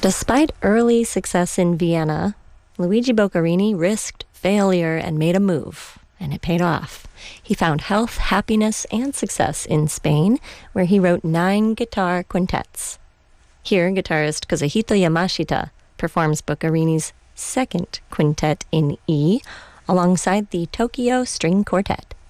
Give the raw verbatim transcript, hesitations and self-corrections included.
Despite early success in Vienna, Luigi Boccherini risked failure and made a move, and it paid off. He found health, happiness, and success in Spain, where he wrote nine guitar quintets. Here, guitarist Kazuhito Yamashita performs Boccherini's second quintet in E, alongside the Tokyo String Quartet.